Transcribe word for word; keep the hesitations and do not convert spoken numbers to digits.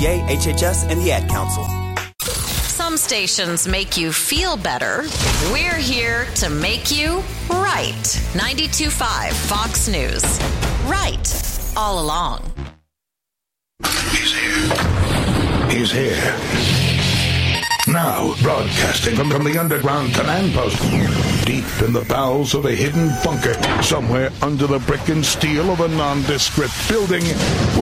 V A, H H S, and the Ad Council. Some stations make you feel better. We're here to make you right. ninety-two point five Fox News. Right. All along. He's here. He's here. Now, broadcasting from the underground command post, deep in the bowels of a hidden bunker, somewhere under the brick and steel of a nondescript building,